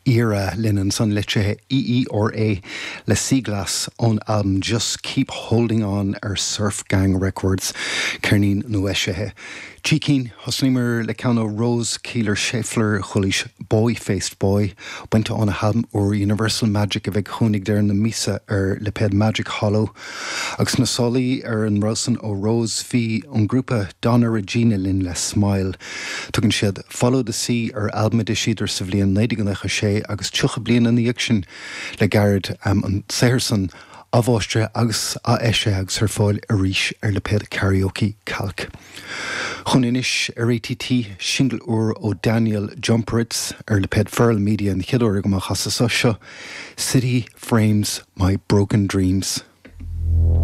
Era Lennon son litrathe EERA le siglas on album Just Keep Holding On Surf Gang Records Kernin Nueshehe. Cheekin Hosnimer Lecano Rose Keeler Scheffler Hulish Boy Faced Boy went on a album or Universal Magic of Honig der na Misa Leped Magic Hollow Agus na Soli an Rosen o Rose V on Grupa Donna Regina Lin Le Smile Tugan shed Follow the Sea album edition Civilian Nedigan Chashe agus tucha blian an action le Garrett an Seherson of Austria agus a eshe agus her fáil a ríis leped karaoke calc. Chuninish ATT single o Daniel Jumperitz leped Feral Media and Hidor Gama City Frames My Broken Dreams.